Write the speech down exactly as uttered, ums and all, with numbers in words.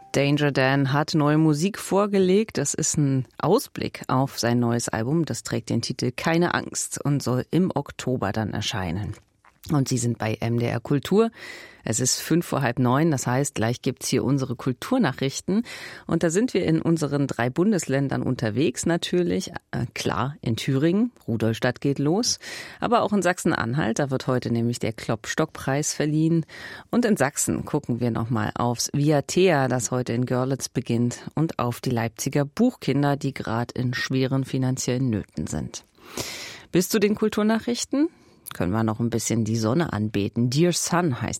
Danger Dan hat neue Musik vorgelegt. Das ist ein Ausblick auf sein neues Album. Das trägt den Titel Keine Angst und soll im Oktober dann erscheinen. Und Sie sind bei M D R Kultur. Es ist fünf vor halb neun, das heißt, gleich gibt's hier unsere Kulturnachrichten. Und da sind wir in unseren drei Bundesländern unterwegs natürlich. Äh, klar, in Thüringen, Rudolstadt geht los. Aber auch in Sachsen-Anhalt, da wird heute nämlich der Klopstock-Preis verliehen. Und in Sachsen gucken wir nochmal aufs Viathea, das heute in Görlitz beginnt. Und auf die Leipziger Buchkinder, die gerade in schweren finanziellen Nöten sind. Bis zu den Kulturnachrichten können wir noch ein bisschen die Sonne anbeten. Dear Sun heißt